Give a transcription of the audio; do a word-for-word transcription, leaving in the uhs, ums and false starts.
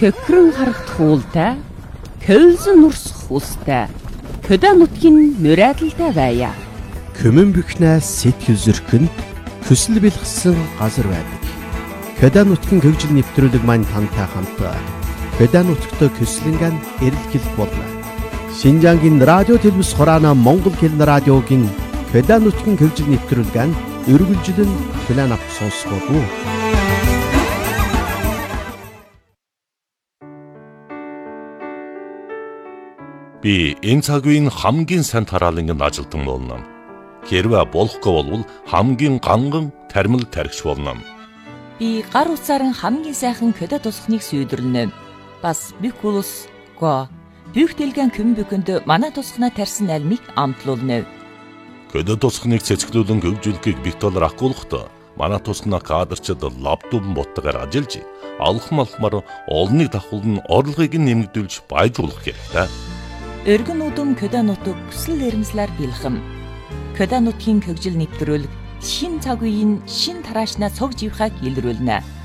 Көкрөн харагт хуултай, көлзөн нурсах устай, көдөө нутгийн мөрөөдөлтэй байя. Көмөн бүхнээс сэтгэл зөрхөнд хүсэл бэлгсэн газар байдаг. Көдөө нутгийн хөгжил нэвтрүүлэг маань тантай хамт көдөө нутагт көслөнгөн эрэлхэл болно. Шинжаангийн радио телевиз хураана Монгол хэлний радиогийн көдөө нутгийн хөгжил нэвтрүүлгэн өргөлжлөн план авч сонсгоо. Би энэ цаг үеийн хамгийн сайн тараалангийн ажилтан болно. Хэрвээ болохгүй бол хамгийн ганган тармил тархич болно. Би гар утсаар хамгийн сайхан көдөө тусахныг сүйдэрлэнэ. Бас бүх улс го бүх дэлгэн көм бүхэнд манай тусахнаа тарьсан альмыг амтлуулна. Көдөө тусахныг цэцгэлүүлэн хөгжүүлэхийг битүүл ахгуулахдаа манай тусахнаа кадрчид лаптоп боттогоор ажиллаж алхам алхмаар олныг давхуулн орлогыг нэмэгдүүлж баяжуулах хэрэгтэй. Өргөн удам көдөө нутаг хүсэл эрмслэр бэлхэм. Көдөө нутгийн хөгжил нэвтрүүлэг шин цаг үеийн шин тараашнаа цог живхаг илрүүлнэ.